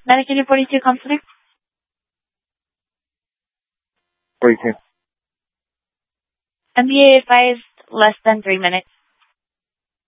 Medicaid 42 counselor? 42. MBA advised less than 3 minutes.